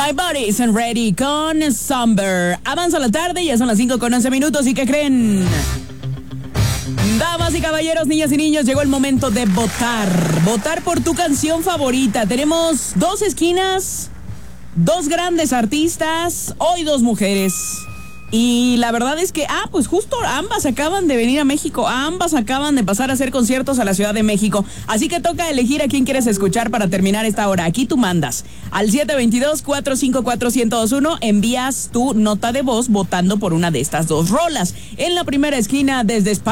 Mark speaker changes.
Speaker 1: My Body's Ready con Somber. Avanza la tarde, ya son las 5:11. ¿Y qué creen? Damas y caballeros, niñas y niños, llegó el momento de votar. Votar por tu canción favorita. Tenemos 2 esquinas, 2 grandes artistas, hoy 2 mujeres. Y la verdad es que, pues justo ambas acaban de venir a México, ambas acaban de pasar a hacer conciertos a la Ciudad de México. Así que toca elegir a quién quieres escuchar para terminar esta hora. Aquí tú mandas. Al 722-454-1021 envías tu nota de voz votando por una de estas 2 rolas. En la primera esquina, desde España.